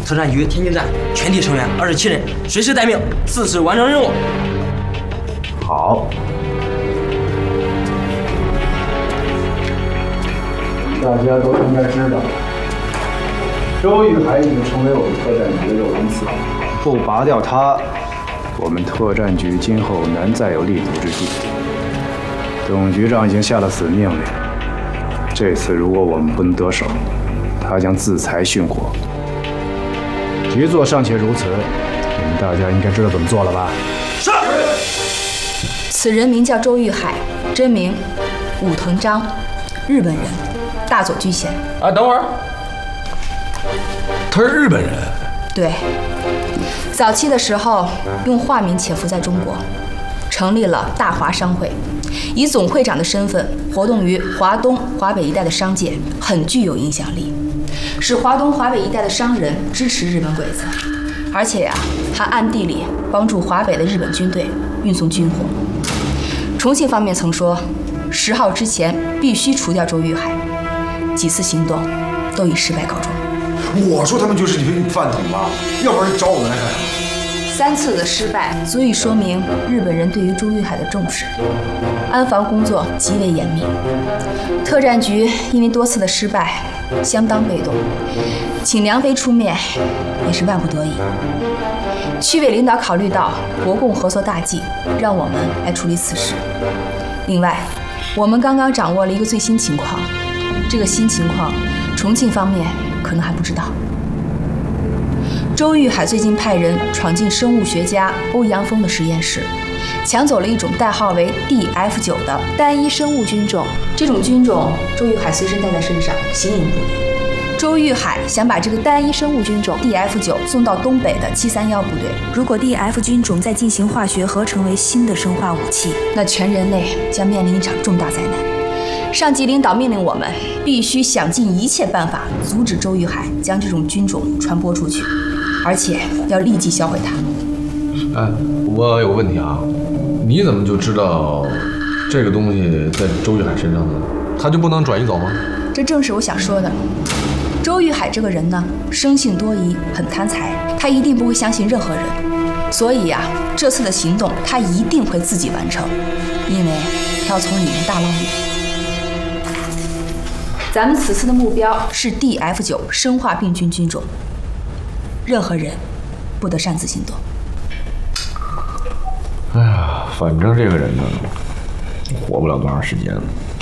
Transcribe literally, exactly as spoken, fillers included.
特战局天津站全体成员二十七人，随时待命，自持完成任务。 好。大家都应该知道，周玉海已经成为我们特战局的肉身刺，不拔掉他，我们特战局今后难再有立足之地。董局长已经下了死命令，这次如果我们不能得手，他将自裁殉国。局座尚且如此，你们大家应该知道怎么做了吧？ 是。 此人名叫周玉海，真名武藤章，日本人，大佐居衔。 啊，等会儿，他是日本人？ 对，早期的时候用化名潜伏在中国，成立了大华商会，以总会长的身份活动于华东、华北一带的商界，很具有影响力，使华东、华北一带的商人支持日本鬼子，而且呀、啊，还暗地里帮助华北的日本军队运送军火。重庆方面曾说，十号之前必须除掉周玉海，几次行动都以失败告终。 我说他们就是你们饭桶吧，要不然找我们来干什么？ 三次的失败足以说明日本人对于周玉海的重视，安防工作极为严密。特战局因为多次的失败，相当被动，请梁飞出面也是万不得已。区委领导考虑到国共合作大计，让我们来处理此事。另外，我们刚刚掌握了一个最新情况，这个新情况，重庆方面可能还不知道。周玉海最近派人闯进生物学家欧阳锋的实验室，抢走了一种代号为 D F 九 的单一生物菌种。这种菌种，周玉海随身带在身上，形影不离。周玉海想把这个单一生物菌种 D F 九 送到东北的七三一部队。 如果 D F 菌种再进行化学合成为新的生化武器， 那全人类将面临一场重大灾难。上级领导命令我们必须想尽一切办法阻止周玉海将这种菌种传播出去，而且要立即销毁它。 哎，我有个问题啊，你怎么就知道这个东西在周玉海身上呢？他就不能转移走吗？ 这正是我想说的。周玉海这个人呢，生性多疑，很贪财，他一定不会相信任何人，所以呀、啊，这次的行动他一定会自己完成，因为他要从里面大捞鱼。咱们此次的目标是 D F 九 生化病菌菌种，任何人不得擅自行动。 哎呀，反正这个人呢，活不了多长时间了。